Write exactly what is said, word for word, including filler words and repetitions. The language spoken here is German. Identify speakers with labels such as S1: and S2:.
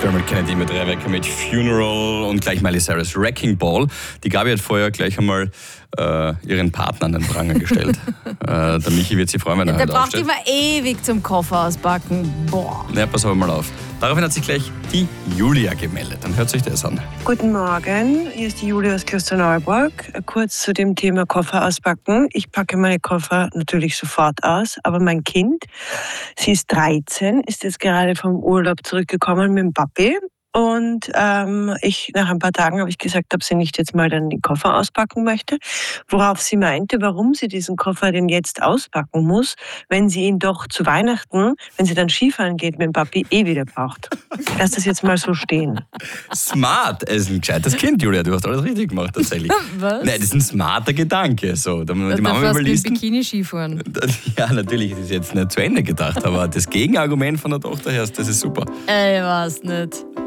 S1: Dermot Kennedy mit drei Werke mit Funeral und gleich Miley Cyrus Wrecking Ball. Die Gabi hat vorher gleich einmal äh, ihren Partner an den Pranger gestellt. äh, der Michi wird sich freuen, wenn er
S2: Der
S1: heute
S2: braucht
S1: aufsteht.
S2: immer ewig zum Koffer auspacken. Boah.
S1: Na, pass aber mal auf. Daraufhin hat sich gleich die Julia gemeldet. Dann hört sich das an.
S3: Guten Morgen, hier ist die Julia aus Klosterneuburg. Kurz zu dem Thema Koffer auspacken. Ich packe meine Koffer natürlich sofort aus, aber mein Kind, sie ist dreizehn, ist jetzt gerade vom Urlaub zurückgekommen mit dem Papi. Und ähm, ich, nach ein paar Tagen habe ich gesagt, ob sie nicht jetzt mal dann den Koffer auspacken möchte. Worauf sie meinte, warum sie diesen Koffer denn jetzt auspacken muss, wenn sie ihn doch zu Weihnachten, wenn sie dann Skifahren geht mit dem Papi, eh wieder braucht. Lass das jetzt mal so stehen.
S1: Smart, er ist ein gescheites Kind, Julia. Du hast alles richtig gemacht, tatsächlich.
S2: Was?
S1: Nein, das ist ein smarter Gedanke. So. Die
S2: Da
S1: Mama
S2: fast mit
S1: überlisten.
S2: Bikini-Skifahren.
S1: Ja, natürlich, das ist jetzt nicht zu Ende gedacht, aber das Gegenargument von der Tochter her, das ist super.
S2: Ey, was nicht.